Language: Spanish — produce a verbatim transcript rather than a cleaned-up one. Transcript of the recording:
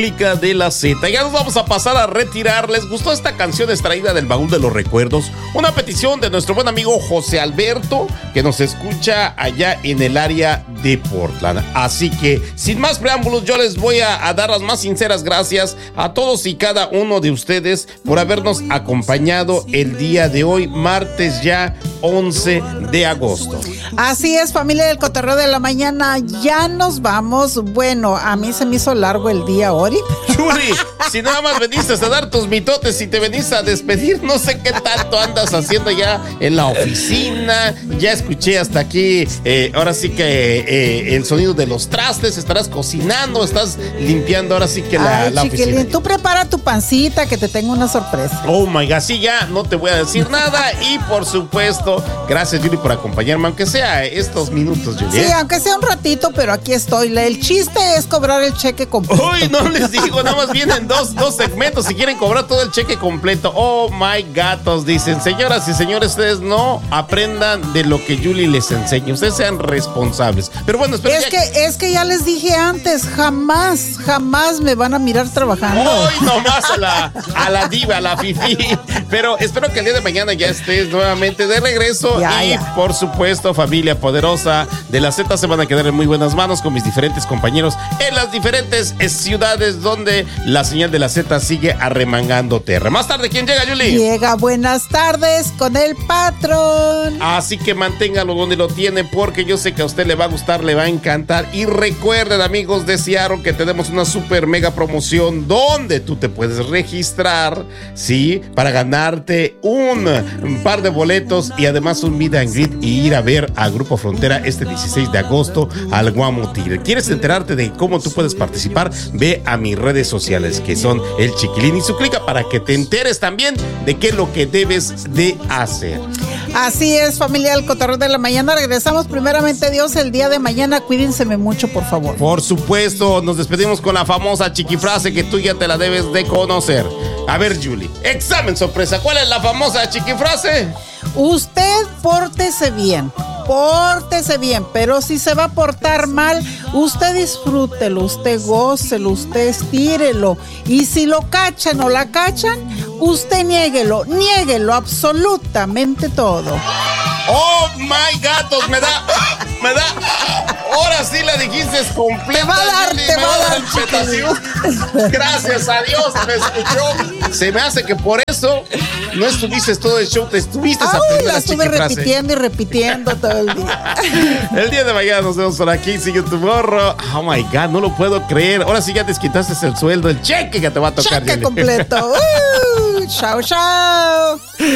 de la Z. Ya nos vamos a pasar a retirar. ¿Les gustó esta canción extraída del baúl de los recuerdos? Una petición de nuestro buen amigo José Alberto, que nos escucha allá en el área de Portland. Así que, sin más preámbulos, yo les voy a, a dar las más sinceras gracias a todos y cada uno de ustedes por habernos acompañado el día de hoy, martes ya once de agosto. Así es, familia del Cotorreo de la Mañana, ya nos vamos. Bueno, a mí se me hizo largo el día hoy. Chuli, si nada más veniste a dar tus mitotes y te veniste a despedir, no sé qué tanto andas haciendo ya en la oficina. Ya escuché hasta aquí, eh, ahora sí que eh, el sonido de los trastes. Estarás cocinando, estás limpiando ahora sí que la, Ay, la chiquilín, oficina. Tú prepara tu pancita que te tengo una sorpresa. Oh my God, sí, ya no te voy a decir nada. Y por supuesto, gracias, Yuli, por acompañarme, aunque sea estos minutos, Yuli. Sí, aunque sea un ratito, pero aquí estoy. El chiste es cobrar el cheque completo. Uy, no les digo, nada más vienen dos, dos segmentos si quieren cobrar todo el cheque completo. Oh my gatos, dicen. Señoras y señores, ustedes no aprendan de lo que Yuli les enseña. Ustedes sean responsables. Pero bueno, espero es ya... que Es que ya les dije antes, jamás, jamás me van a mirar trabajando. Hoy nomás a la, a la diva, a la fifí. Pero espero que el día de mañana ya estés nuevamente de regreso. Ya, y ya. por supuesto, familia poderosa de la Z se van a quedar en muy buenas manos con mis diferentes compañeros en las diferentes ciudades donde la señal de la Z sigue arremangando tierra. Más tarde, ¿quién llega, Yuli? Llega buenas tardes con el patrón. Así que manténgalo donde lo tiene, porque yo sé que a usted le va a gustar, le va a encantar. Y recuerden, amigos de Seattle, que tenemos una super mega promoción donde tú te puedes registrar, ¿sí? Para ganarte un, un par de boletos y además un meet and greet y ir a ver a Grupo Frontera este dieciséis de agosto al Guamo Tigre. ¿Quieres enterarte de cómo tú puedes participar? Ve a mis redes sociales, que son el Chiquilín y su Clica, para que te enteres también de qué es lo que debes de hacer. Así es, familia del Cotorreo de la Mañana. Regresamos primeramente Dios el día de mañana. Cuídenseme mucho, por favor. Por supuesto, nos despedimos con la famosa chiquifrase que tú ya te la debes de conocer. A ver, Yuli, examen sorpresa. ¿Cuál es la famosa chiquifrase? Usted pórtese bien, pórtese bien, pero si se va a portar mal, usted disfrútelo, usted gócelo, usted estírelo. Y si lo cachan o la cachan, usted niéguelo, niéguelo absolutamente todo. Oh my gatos, me da, me da. Ahora sí la dijiste completa. Te va a dar, Yuli, te me va a dar, interpretación. Gracias a Dios me escuchó. Se me hace que por eso no estuviste todo el show, te estuviste Ay, aprendiendo la la estuve chiquifrase. repitiendo y repitiendo todo el día. El día de mañana nos vemos por aquí. Sigue tu morro. Oh my God, no lo puedo creer. Ahora sí ya te quitaste el sueldo, el cheque que te va a tocar. Cheque Yuli. completo. Uh, chao, chao.